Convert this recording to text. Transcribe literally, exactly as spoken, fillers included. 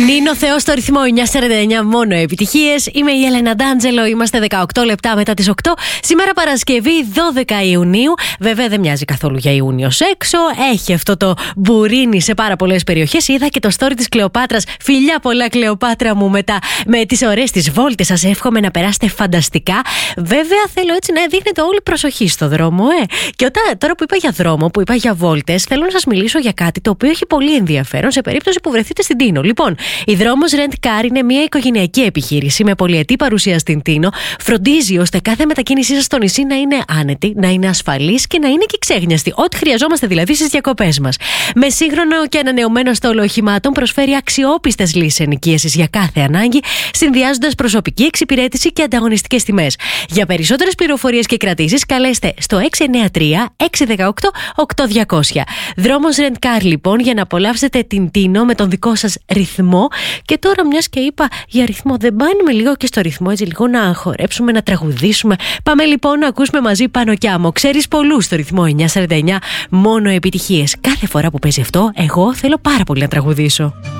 Νίνο Θεό στο ρυθμό εννιά σαράντα εννιά, μόνο επιτυχίες. Είμαι η Έλενα Ντάντζελο, είμαστε δεκαοκτώ λεπτά μετά τις οκτώ. Σήμερα Παρασκευή δώδεκα Ιουνίου. Βέβαια δεν μοιάζει καθόλου για Ιούνιος έξω. Έχει αυτό το μπουρίνι σε πάρα πολλές περιοχές. Είδα και το story της Κλεοπάτρας. Φιλιά πολλά, Κλεοπάτρα μου, μετά με τις ωραίες τις βόλτες. Σας εύχομαι να περάσετε φανταστικά. Βέβαια θέλω έτσι να δείχνετε όλη προσοχή στο δρόμο, ε. Και όταν, τώρα που είπα για δρόμο, που είπα για βόλτες, θέλω να σας μιλήσω για κάτι το οποίο έχει πολύ ενδιαφέρον σε περίπτωση που βρεθείτε στην Τίνο. Λοιπόν, η Δρόμος Rent Car είναι μια οικογενειακή επιχείρηση με πολυετή παρουσία στην Τίνο. Φροντίζει ώστε κάθε μετακίνησή σας στο νησί να είναι άνετη, να είναι ασφαλής και να είναι και ξέχνιαστη. Ό,τι χρειαζόμαστε δηλαδή στις διακοπές μας. Με σύγχρονο και ανανεωμένο στόλο οχημάτων προσφέρει αξιόπιστες λύσεις ενοικίασης για κάθε ανάγκη, συνδυάζοντας προσωπική εξυπηρέτηση και ανταγωνιστικές τιμές. Για περισσότερες πληροφορίες και κρατήσεις, καλέστε στο έξι εννιά τρία έξι ένα οκτώ οκτώ διακόσια. Δρόμος Rent Car λοιπόν, για να απολαύσετε την Τίνο με τον δικό σας ρυθμό. Και τώρα, μιας και είπα για ρυθμό, δεν πάνουμε λίγο και στο ρυθμό, έτσι λίγο να χορέψουμε, να τραγουδήσουμε? Πάμε λοιπόν να ακούσουμε μαζί Πάνω κι Άμμο. Ξέρεις πολλούς στο ρυθμό εννιά σαράντα εννιά, μόνο επιτυχίες. Κάθε φορά που παίζει αυτό, εγώ θέλω πάρα πολύ να τραγουδήσω.